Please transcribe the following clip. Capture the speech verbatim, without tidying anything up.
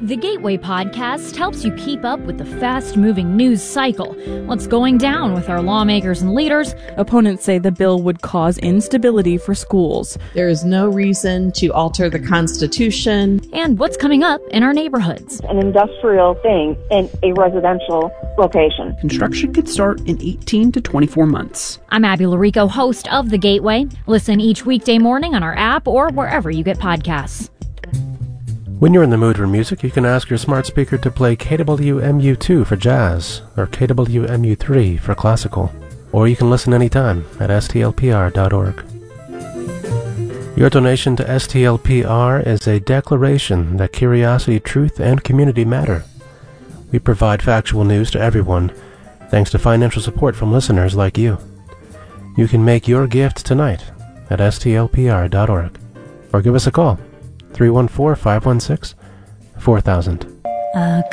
The Gateway Podcast helps you keep up with the fast-moving news cycle. What's going down with our lawmakers and leaders? Opponents say the bill would cause instability for schools. There is no reason to alter the Constitution. And what's coming up in our neighborhoods. An industrial thing in a residential location. Construction could start in eighteen to twenty-four months. I'm Abby Larico, host of The Gateway. Listen each weekday morning on our app or wherever you get podcasts. When you're in the mood for music, you can ask your smart speaker to play K W M U two for jazz, or K W M U three for classical. Or you can listen anytime at S T L P R dot org. Your donation to S T L P R is a declaration that curiosity, truth, and community matter. We provide factual news to everyone, thanks to financial support from listeners like you. You can make your gift tonight at S T L P R dot org, or give us a call. three one four, five one six, four thousand. A